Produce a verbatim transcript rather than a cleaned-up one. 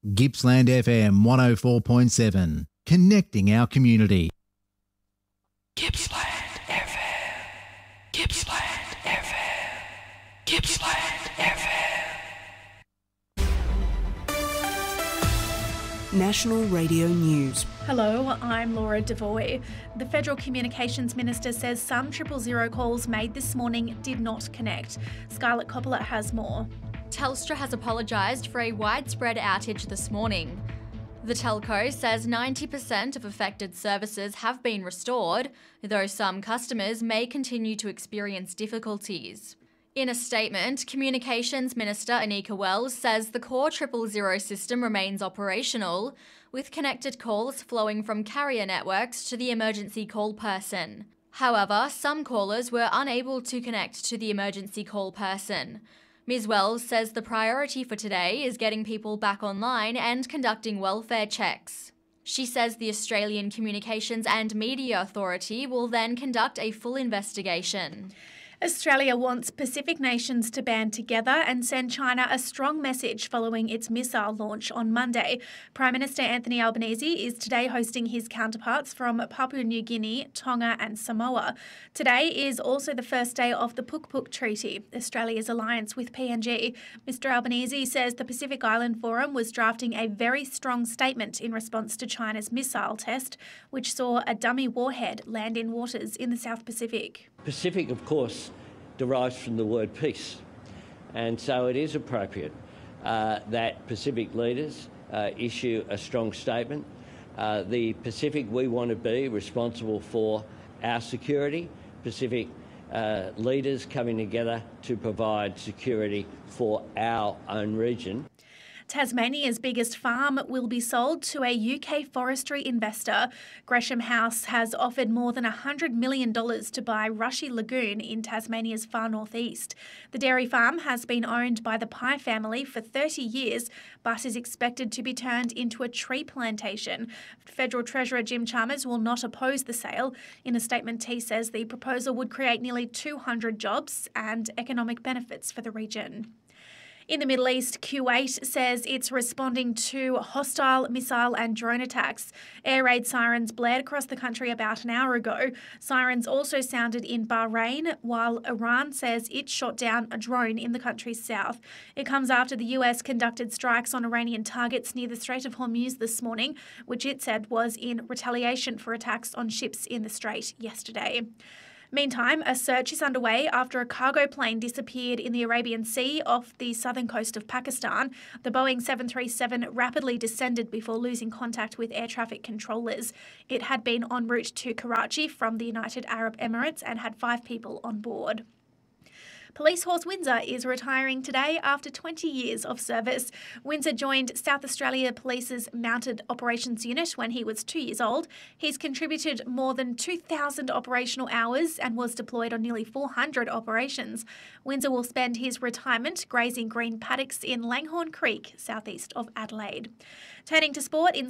Gippsland F M one oh four point seven, connecting our community. Gippsland F M. Gippsland F M. Gippsland F M. National Radio News. Hello, I'm Laura Devoy. The Federal Communications Minister says some triple zero calls made this morning did not connect. Scarlett Coppola has more. Telstra has apologised for a widespread outage this morning. The telco says ninety percent of affected services have been restored, though some customers may continue to experience difficulties. In a statement, Communications Minister Anika Wells says the core triple zero system remains operational, with connected calls flowing from carrier networks to the emergency call person. However, some callers were unable to connect to the emergency call person. Miz Wells says the priority for today is getting people back online and conducting welfare checks. She says the Australian Communications and Media Authority will then conduct a full investigation. Australia wants Pacific nations to band together and send China a strong message following its missile launch on Monday. Prime Minister Anthony Albanese is today hosting his counterparts from Papua New Guinea, Tonga and Samoa. Today is also the first day of the Puk Puk Treaty, Australia's alliance with P N G. Mister Albanese says the Pacific Island Forum was drafting a very strong statement in response to China's missile test, which saw a dummy warhead land in waters in the South Pacific. Pacific, of course, derives from the word peace, and so it is appropriate uh, that Pacific leaders uh, issue a strong statement. Uh, the Pacific we want to be responsible for our security, Pacific uh, leaders coming together to provide security for our own region. Tasmania's biggest farm will be sold to a U K forestry investor. Gresham House has offered more than one hundred million dollars to buy Rushy Lagoon in Tasmania's far northeast. The dairy farm has been owned by the Pye family for thirty years, but is expected to be turned into a tree plantation. Federal Treasurer Jim Chalmers will not oppose the sale. In a statement, he says the proposal would create nearly two hundred jobs and economic benefits for the region. In the Middle East, Kuwait says it's responding to hostile missile and drone attacks. Air raid sirens blared across the country about an hour ago. Sirens also sounded in Bahrain, while Iran says it shot down a drone in the country's south. It comes after the U S conducted strikes on Iranian targets near the Strait of Hormuz this morning, which it said was in retaliation for attacks on ships in the strait yesterday. Meantime, a search is underway after a cargo plane disappeared in the Arabian Sea off the southern coast of Pakistan. The Boeing seven thirty-seven rapidly descended before losing contact with air traffic controllers. It had been en route to Karachi from the United Arab Emirates and had five people on board. Police Horse Windsor is retiring today after twenty years of service. Windsor joined South Australia Police's Mounted Operations Unit when he was two years old. He's contributed more than two thousand operational hours and was deployed on nearly four hundred operations. Windsor will spend his retirement grazing green paddocks in Langhorne Creek, southeast of Adelaide. Turning to sport, in